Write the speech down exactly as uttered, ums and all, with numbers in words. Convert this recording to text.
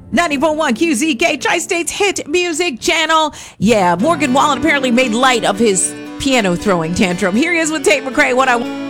ninety-four point one Q Z K, Tri-State's hit music channel. Yeah, Morgan Wallen apparently made light of his piano throwing tantrum. Here he is with Tate McRae. What I